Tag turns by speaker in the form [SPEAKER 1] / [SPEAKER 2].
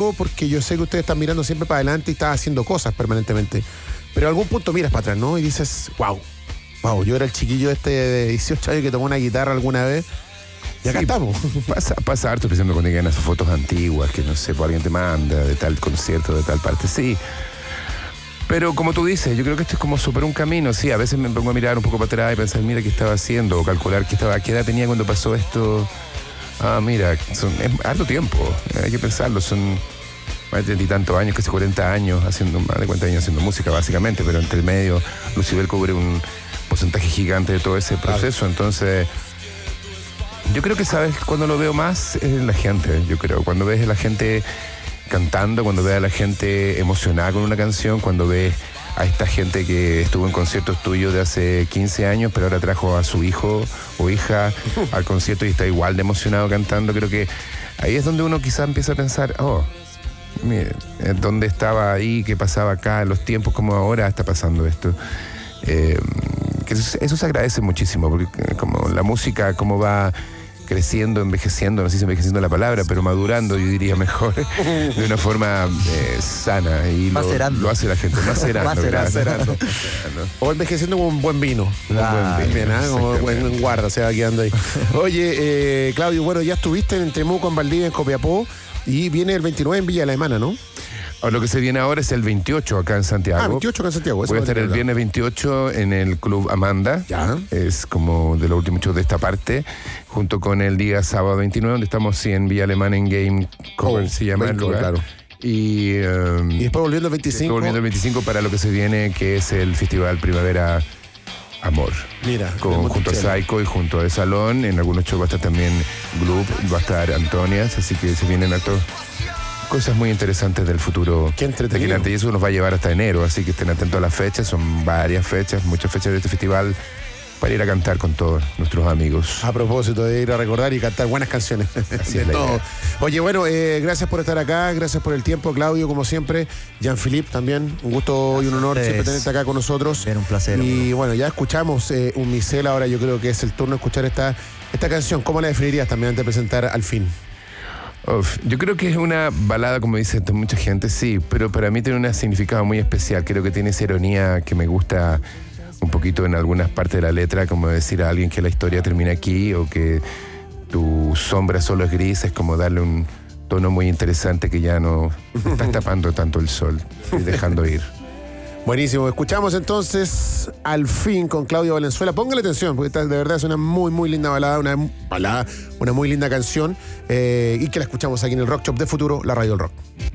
[SPEAKER 1] digo porque yo sé que ustedes están mirando siempre para adelante y están haciendo cosas permanentemente. Pero a algún punto miras para atrás, ¿no? Y dices, wow, yo era el chiquillo este de 18 años que tomó una guitarra alguna vez. Y acá estamos.
[SPEAKER 2] Pasa harto, pensando cuando llegan a sus fotos antiguas, que no sé, por alguien te manda de tal concierto, de tal parte, sí. Pero como tú dices, yo creo que esto es como súper un camino, sí. A veces me pongo a mirar un poco para atrás y pensar, mira qué estaba haciendo, o calcular qué edad tenía cuando pasó esto. Mira, es harto tiempo, hay que pensarlo, son más de 30 y tantos años, casi 40 años, más de 40 años haciendo música, básicamente, pero entre el medio, Lucibel cubre un porcentaje gigante de todo ese proceso, entonces... Yo creo que, ¿sabes? Cuando lo veo más es en la gente, yo creo. Cuando ves a la gente cantando, cuando ves a la gente emocionada con una canción, cuando ves a esta gente que estuvo en conciertos tuyos de hace 15 años, pero ahora trajo a su hijo o hija al concierto y está igual de emocionado cantando, creo que ahí es donde uno quizá empieza a pensar, mire, ¿dónde estaba ahí? ¿Qué pasaba acá? En los tiempos como ahora está pasando esto. Que eso se agradece muchísimo, porque como la música, cómo va creciendo, envejeciendo, no sé si envejeciendo la palabra, pero madurando, yo diría mejor, de una forma sana. Y lo hace la gente, macerando.
[SPEAKER 1] O envejeciendo como un buen vino. Como buen guarda, se va quedando ahí. Oye, Claudio, bueno, ya estuviste en Temuco, en Valdivia, en Copiapó, y viene el 29 en Villa Alemana, ¿no?
[SPEAKER 2] Lo que se viene ahora es el 28 acá en Santiago.
[SPEAKER 1] 28 acá en Santiago.
[SPEAKER 2] Voy a estar el viernes 28 en el Club Amanda.
[SPEAKER 1] Ya.
[SPEAKER 2] Es como de los últimos shows de esta parte. Junto con el día sábado 29, donde estamos en Villa Alemana en Game Cover, se llama el lugar.
[SPEAKER 1] Claro.
[SPEAKER 2] Y
[SPEAKER 1] después volviendo el 25.
[SPEAKER 2] Después volviendo el 25 para lo que se viene, que es el Festival Primavera Amor.
[SPEAKER 1] Mira.
[SPEAKER 2] Junto a Psycho y junto a The Salón. En algunos shows va a estar también Gloop, va a estar Antonias, así que se vienen a todos. Cosas muy interesantes del futuro.
[SPEAKER 1] Qué entretenido.
[SPEAKER 2] Y eso nos va a llevar hasta enero, así que estén atentos a las fechas. Son varias fechas, muchas fechas de este festival para ir a cantar con todos nuestros amigos.
[SPEAKER 1] A propósito de ir a recordar y cantar buenas canciones.
[SPEAKER 2] Así es todo.
[SPEAKER 1] Oye, bueno, gracias por estar acá, gracias por el tiempo, Claudio, como siempre. Jean-Philippe también, un gusto y un honor siempre tenerte acá con nosotros.
[SPEAKER 3] Bien, un placer.
[SPEAKER 1] Y
[SPEAKER 3] amigo.
[SPEAKER 1] bueno, ya escuchamos un Misel, ahora yo creo que es el turno de escuchar esta canción. ¿Cómo la definirías también antes de presentar Al Fin?
[SPEAKER 2] Yo creo que es una balada, como dice mucha gente, sí, pero para mí tiene un significado muy especial. Creo que tiene esa ironía que me gusta un poquito en algunas partes de la letra, como decir a alguien que la historia termina aquí o que tu sombra solo es gris, es como darle un tono muy interesante que ya no estás tapando tanto el sol y dejando ir.
[SPEAKER 1] Buenísimo, escuchamos entonces Al Fin con Claudio Valenzuela. Póngale atención, porque de verdad es una muy, muy linda balada, una muy linda canción, y que la escuchamos aquí en el Rock Shop de Futuro, la radio del rock.